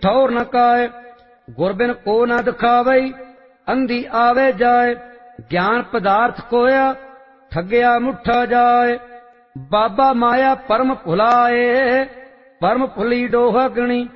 ठौर न काए। गुरबिन को न दिखावई, अंधी आवे जाए। ज्ञान पदार्थ कोया, ठगया मुठा जाए। बाबा माया परम भुलाए, परम भुली डोह गणी।